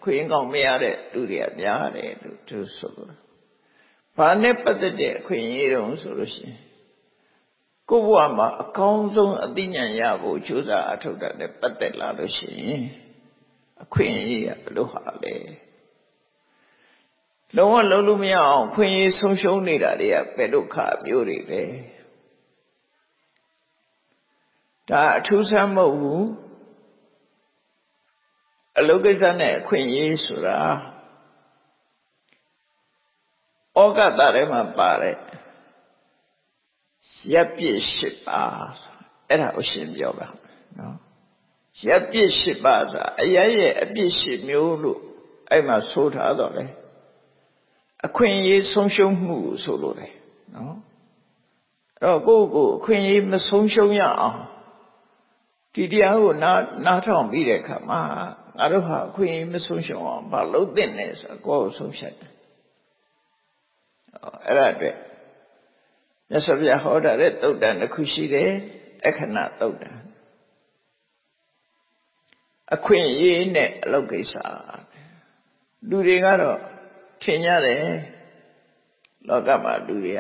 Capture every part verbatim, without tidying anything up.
ခွင့်ကောင်းမရတဲ့လူတွေကများတယ်လို့သူဆိုလို့ဘာနဲ့ပတ်သက်တဲ့အခွင့်အရေးတုံးဆိုလို့ရှိရင်ကိုယ့်ဘဝမှာအကောင်းဆုံးအသိဉာဏ်ရဖို့ကြိုးစားအထောက်တာနဲ့ပတ်သက်လာလို့ရှိရင်အခွင့်အရေးကဘယ်လိုဟာလဲလုံးဝလုံးလို့မရအောင်ခွင့်ရေးဆုံးရှုံးနေတာတွေကဘယ်ဒုက္ခမျိုးတွေလဲဒါအထူးဆန်းမဟုတ်ဘူးအလုကိစ္စနဲ့အခွင့်အရေးဆိုတာဩဃတထဲမှာပါတဲ့ရပ်ပြစ်၈ပါးအဲ့ဒါကိုရှင်းပြောပါနော်ရပ်ပြစ်၈ပါးဆိုတာအရရဲ့အပြစ်၈မျိုးလို့အဲ့မှာဆိုထားတော့လေအခွင့်အရေးဆုံးရှုံးမှုဆိုလို့လေနော်အဲ့တော့ကိုယ့်ကိုအခွင့်အရေးမဆုံးရှုံးရအောင်ဒီတရားကိုနားနားထောင်ပြီးတဲ့အခါမှာငါတို့ဟာအခွင့်အရေးမဆုံးရှုံးအောင်မလုပ်သင့်နဲ့ဆိုတော့ကိုယ့်ကိုဆုံးဖြတ်တယ်အဲ့ဒါအတွက်မြတ်စွာဘုရားဟောတာတဲ့သုတ်တန်တစ်ခုရှိတယ်အခဏသုတ်တန်အခွင့်အရေးနဲ့အလုပ်ကိစ္စလူတွေကတော့ထင်ကြတယ်လောကမှာလူတွေ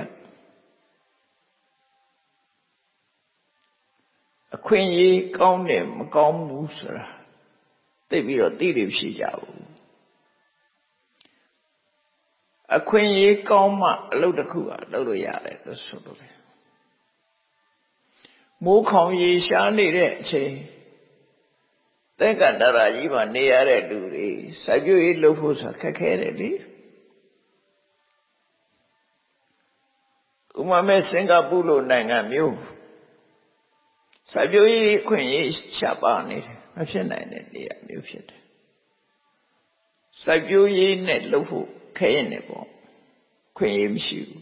ကအခွင့်အရေးကောင်းတယ်မကောင်းဘူးဆိုတာသိပြီးတော့သိတယ်ရှိကြဘူးအခွင့်အရေးကောင်းမှအလုပ်တစ်ခုကလုပ်လို့ရတယ်လို့ဆိုလို့တယ်မိုးခေါင်ရေရှားနေတဲ့အချိန်သက္ကန္တရာကြီးမှာနေရတဲ့လူတွေစိုက်ပျိုးရေးလုပ်ဖို့ဆိုခက်ခဲတယ်လေဥပမာစင်ကာပူလိုနိုင်ငံမျိုးစိုက်ပျိုးရေးခွင့်ရေးရှားပါနေတယ်မဖြစ်နိုင်တဲ့နေရာမျိုးဖြစ်တယ်စိုက်ပျိုးရေးနဲ့လုပ်ဖို့ခဲရင်နေပေါ့ခွင့်ရေးမရှိဘူး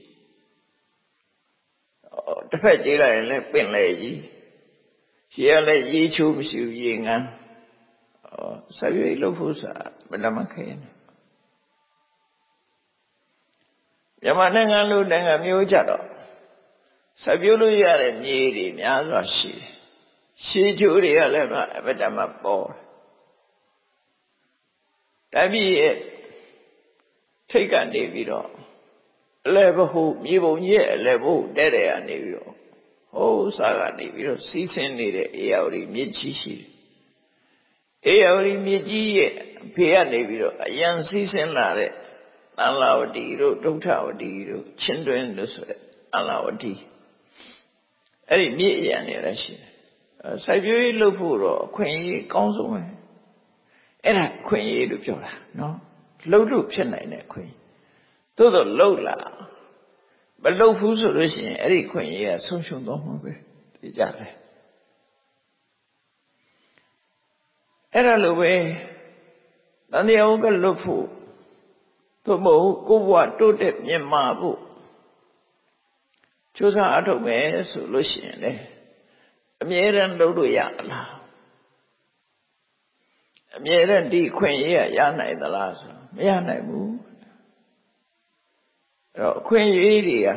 တစ်ဖက်ကြည့်လိုက်ရင်လည်းပင်လေကြီးရေကလည်းရေချိုးမရှိဘူးရေငန်းစိုက်ပျိုးရေးလုပ်ဖို့ဆိုတာဘယ်တော့မှခဲရင်မြန်မာနိုင်ငံလိုနိုင်ငံမျိုးကြတော့စိုက်ပျိုးလို့ရတဲ့မြေတွေများစွာရှိတယ်ရှေးချိုးတွေကလည်းအဘက်တမပေါ်တပည့်ရဲ့ထိတ်ကနေပြီးတော့အလဲဘဟုမြေပုံကြီးရဲ့အလဲဘဟုတဲ့တဲ့ကနေပြီးတော့ဟိုးစားကနေပြီးတော့စီးဆင်းနေတဲ့အေယာဝတီမြစ်ကြီးရှိတယ်အေယာဝတီမြစ်ကြီးရဲ့ဖေကနေပြီးတော့အရန်စီးဆင်းလာတဲ့သံလာဝတီတို့ဒုဋ္ဌဝတီတို့ချင်းတွင်းလို့ဆိုတဲ့သံလာဝတီအဲ့ဒီမြစ်အရန်နေရရှိတယ်စိုက်ပျိုးရေးလုပ်ဖို့တော့အခွင့်အရေးအကောင်းဆုံးပဲအဲ့ဒါအခွင့်အရေးလို့ပြောတာနော်လှုပ်လို့ဖြစ်နိုင်တဲ့အခွင့်သို့တော့လှုပ်လာမလှုပ်ဘူးဆိုလို့ရှိရင်အဲ့ဒီအခွင့်အရေးကဆုံးရှုံးသွားမှာပဲသိကြတယ်အဲ့ဒါလိုပဲတန်တရားကလှုပ်ဖို့သို့မဟုတ်ကိုယ်ဘဝတိုးတက်မြင့်မာဖို့ကြိုးစားအထောက်မယ်ဆိုလို့ရှိရင်လေအမြဲတမ်းလုပ်လို့ရလားအမြဲတမ်းဒီခွင့်ရရနိုင်သလားဆိုမရနိုင်ဘူးအဲ့တော့အခွင့်အရေးတွေဟာ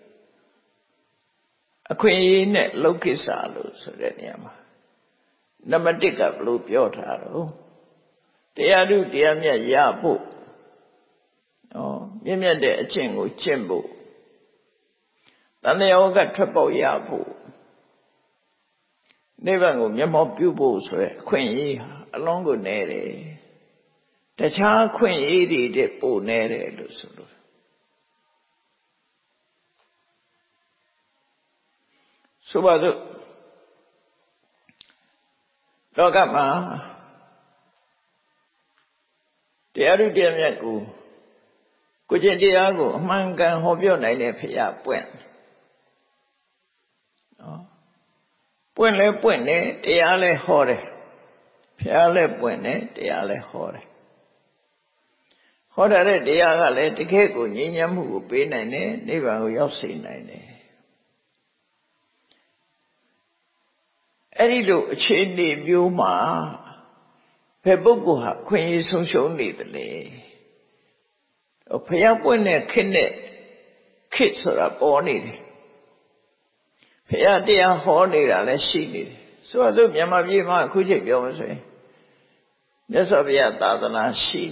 အခွင့်အရေးနဲ့လုပ်ကိစ္စလို့ဆိုတဲ့နေရာမှာနံပါတ်တစ်ကဘယ်လိုပြောထားတော့တရားဓုတရားမြတ်ရဖို့နော်မြင့်မြတ်တဲ့အကျင့်ကိုကျင့်ဖို့တန်တရားကထွက်ပေါက်ရဖို့နိဗ္ဗာန်ကိုမျက်မှောက်ပြုဖို့ဆိုရယ်အခွင့်အရေးဟာအလုံးကိုနေတယ်တခြားခွင့်အရေးတွေတဲ့ပိုနေတယ်လို့ဆိုလို့ဆိုပါစို့လောကမှာတရားဓုတရားမြတ်ကိုကိုကျင့်တရားကိုအမှန်ကန်ဟောပြောနိုင်တဲ့ဖရာပွင့်နော်ပွင့်လဲပွင့်တယ်တရားလဲဟောတယ်ဖရာလဲပွင့်တယ်တရားလဲဟောတယ်ဟောတဲ့တရားကလည်းတကယ့်ကိုငြိမ်းချမ်းမှုကိုပေးနိုင်တယ်နိဗ္ဗာန်ကိုရောက်စေနိုင်တယ်အဲ့ဒီလိုအခြေအနေမျိုးမှာဘယ်ပုဂ္ဂိုလ်ဟာခွင့်ရဆုံးရှုံးနေတယ်လေဖရာပွင့်တဲ့ခေတ်နဲ့ခေတ်ဆိုတာပေါ်နေတယ်ဖရာတရားဟောနေတာလည်းရှိနေတယ်ဆိုတော့မြန်မာပြည်မှာအခုချိန်ပြောမှဆိုရင်မြတ်စွာဘုရားသာသနာရှိ